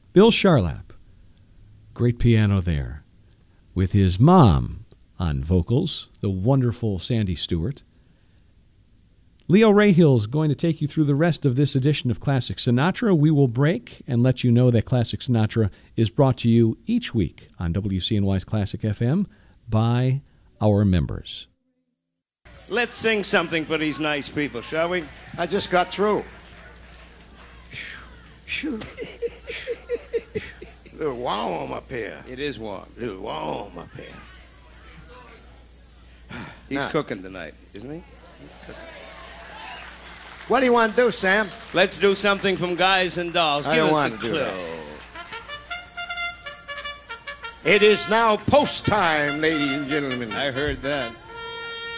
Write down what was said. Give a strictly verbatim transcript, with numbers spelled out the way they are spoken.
Bill Charlap, great piano there, with his mom on vocals, the wonderful Sandy Stewart. Leo Rahill's going to take you through the rest of this edition of Classic Sinatra. We will break and let you know that Classic Sinatra is brought to you each week on W C N Y's Classic F M by our members. Let's sing something for these nice people, shall we? I just got through. A little warm up here. It is warm. A little warm up here. He's Now. cooking tonight, isn't he? What do you want to do, Sam? Let's do something from Guys and Dolls. I Give don't us want a to do clue. that. It is now post time, ladies and gentlemen. I heard that.